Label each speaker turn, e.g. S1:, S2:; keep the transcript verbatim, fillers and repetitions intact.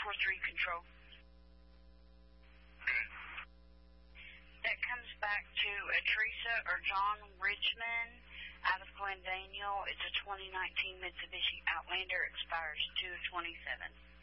S1: four three control.
S2: Good.
S1: That comes back to a Teresa or John Richmond out of Glen Daniel. It's a twenty nineteen Mitsubishi Outlander. Expires two twenty-seven.